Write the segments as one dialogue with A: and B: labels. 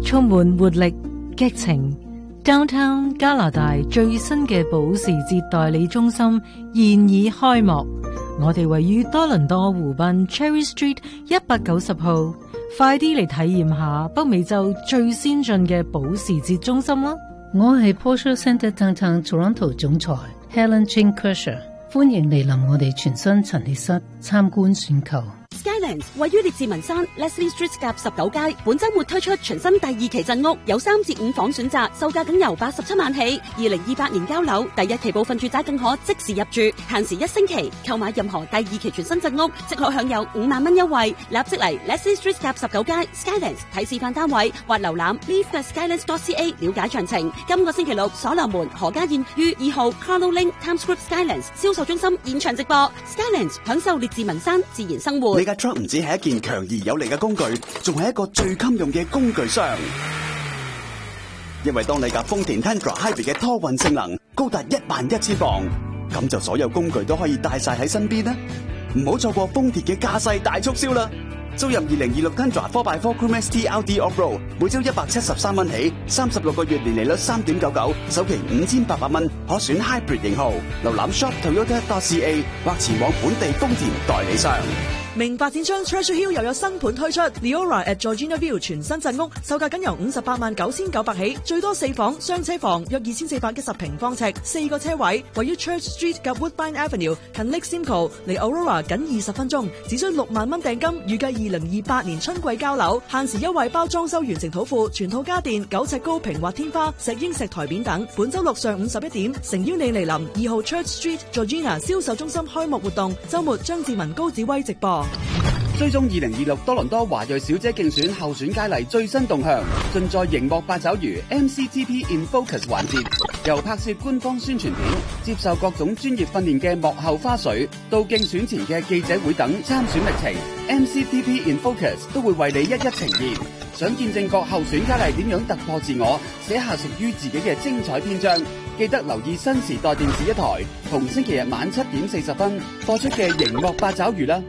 A: 充滿活力、激情。Downtown 加拿大最新嘅保時捷代理中心現已開幕，我哋位於多倫多湖濱 Cherry Street 190號，快啲嚟體驗下北美洲最先進嘅保時捷中心啦！
B: 我係 Porsche Centre Downtown Toronto 總裁 Helen Chin Kershaw， 歡迎嚟臨我哋全新陳列室參觀選購。
C: Skylands 位於列治文山 Leslie Street 夾19街，本周末推出全新第2期鎮屋，有3至5房選擇，售價僅由87萬起。2028年交樓，第1期部分住宅更可即時入住，限時1星期。購買任何第2期全新鎮屋，即可享有5萬蚊優惠。立即嚟 Leslie Street 夾19街 Skylands 睇示範單位，或瀏覽 leave.skylands.ca 了解詳情。今個星期六，所羅門何家燕於2號 Carlo Link Times Square Skylands 銷售中心現場直播。Skylands 享受列治文山自然生活。
D: 你架 truck 唔止係一件強而有力嘅工具，仲係一個最襟用嘅工具箱。因為當你架豐田 Tundra Hybrid 嘅拖運性能高達11000磅，咁就所有工具都可以帶晒喺身邊啦。唔好錯過豐田嘅架勢大促銷啦！租入2026 Tundra 4x4 Crew ST LD Off-Road， 每周173蚊起，36個月年利率3.99，首期5800蚊，可選 Hybrid 型號。瀏覽 shop.toyota.ca 或前往本地豐田代理商。
E: 明發展商 Treasure Hill 又有新盤推出 Leora at Georgina View 全新鎮屋，售價僅由589900起，最多4房雙車房，約2410平方尺，4個車位，位於 Church Street 及 Woodbine Avenue， 近 Lake Simcoe， 離 Aurora 僅20分鐘，只需6萬蚊訂金，預計2028年春季交樓，限時優惠包裝修完成土庫，全套家電9尺高平滑天花、石英石台面等。本周六上午11點，誠邀你嚟臨2號 Church Street Georgina 銷售中心開幕活動，周末張志文高子威直播。
D: 追蹤2026多倫多華裔小姐競選候選佳麗最新動向，盡在熒幕八爪魚 MCTP in Focus 環節，由拍攝官方宣傳片、接受各種專業訓練嘅幕後花絮，到競選前嘅記者會等參選歷程 ，MCTP in Focus 都會為你一一呈現。想見證各候選佳麗點樣突破自我，寫下屬於自己嘅精彩篇章，記得留意新時代電視1台，同星期日晚7點40分播出嘅熒幕八爪魚啦。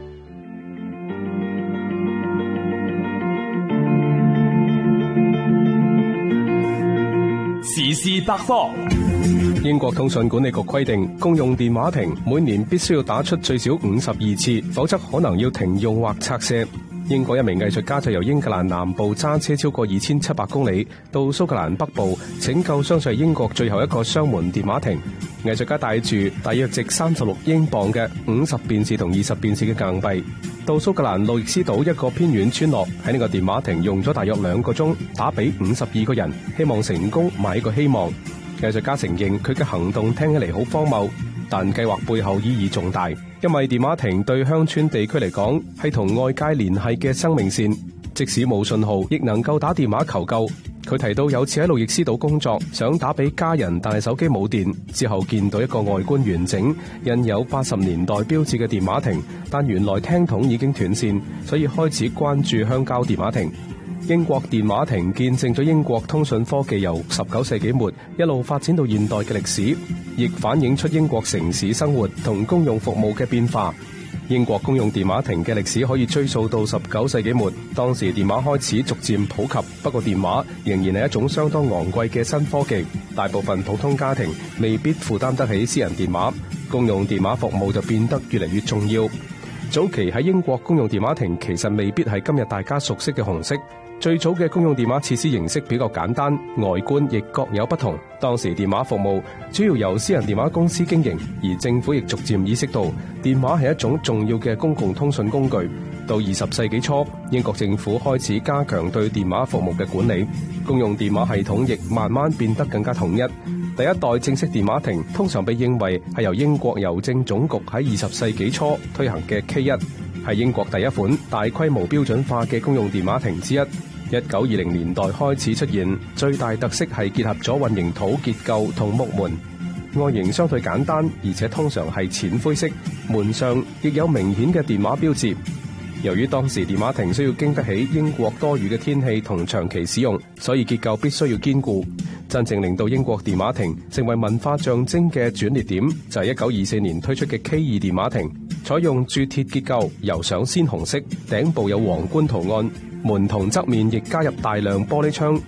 F: 時事百科。英國通訊管理局規定，公用電話亭每年必須要打出最少52次，否則可能要停用或拆卸。英國一名藝術家就由英格蘭南部揸車超過2700公里到蘇格蘭北部，拯救相信係英國最後一個雙門電話亭。藝術家帶住大約值36英鎊嘅50便士同20便士嘅硬幣，到蘇格蘭路易斯島一個偏遠村落，喺呢個電話亭用咗大約2個鐘，打俾52個人，希望成功買一個希望。藝術家承認佢嘅行動聽起嚟好荒謬，但計劃背後意義重大，因為電話亭對鄉村地區嚟講係同外界聯繫嘅生命線，即使冇信號亦能夠打電話求救。佢提到有次喺路易斯島工作，想打俾家人，但係手機冇電，之後見到一個外觀完整、印有80年代標誌嘅電話亭，但原來聽筒已經斷線，所以開始關注鄉郊電話亭。英國電話亭見證咗英國通訊科技由19世紀末一路發展到現代嘅歷史，亦反映出英國城市生活同公用服務嘅變化。英國公用電話亭嘅歷史可以追溯到19世紀末，當時電話開始逐漸普及，不過電話仍然係一種相當昂貴嘅新科技，大部分普通家庭未必負擔得起私人電話，公用電話服務就變得越嚟越重要。早期喺英國公用電話亭其實未必係今日大家熟悉嘅紅色。最早嘅公用電話設施形式比較簡單，外觀亦各有不同。當時電話服務主要由私人電話公司經營，而政府亦逐漸意識到電話係一種重要嘅公共通訊工具。到20世紀初，英國政府開始加強對電話服務嘅管理，公用電話系統亦慢慢變得更加統一。第一代正式電話亭通常被認為係由英國郵政總局喺20世紀初推行嘅 K1，係英國第一款大規模標準化嘅公用電話亭之一。1920年代開始出現，最大特色係結合咗混凝土結構同木門，外形相對簡單，而且通常係淺灰色，門上亦有明顯嘅電話標誌。由於當時電話亭需要經得起英國多雨嘅天氣同長期使用，所以結構必須要堅固。真正令到英國電話亭成為文化象徵嘅轉捩點，就係1924年推出嘅 K2 電話亭，採用鑄鐵結構，油上鮮紅色，頂部有皇冠圖案，門同側面亦加入大量玻璃窗。